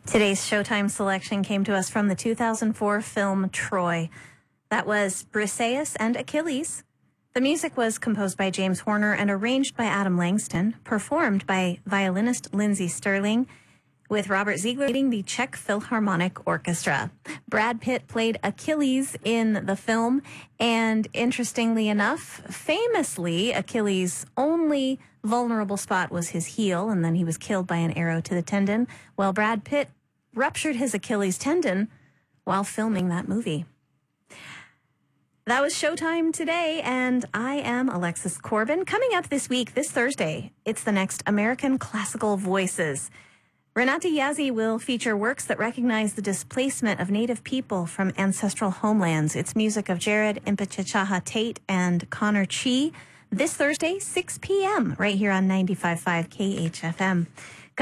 Today's Showtime selection came to us from the 2004 film Troy. That was Briseis and Achilles. The music was composed by James Horner and arranged by Adam Langston, performed by violinist Lindsey Sterling, with Robert Ziegler leading the Czech Philharmonic Orchestra. Brad Pitt played Achilles in the film, and interestingly enough, famously, Achilles' only vulnerable spot was his heel, and then he was killed by an arrow to the tendon, while Brad Pitt ruptured his Achilles tendon while filming that movie. That was Showtime today, and I am Alexis Corbin. Coming up this week, this Thursday, it's the next American Classical Voices. Renata Yazzie will feature works that recognize the displacement of Native people from ancestral homelands. It's music of Jared Impichachaha Tate and Connor Chi this Thursday, 6 p.m., right here on 95.5 KHFM.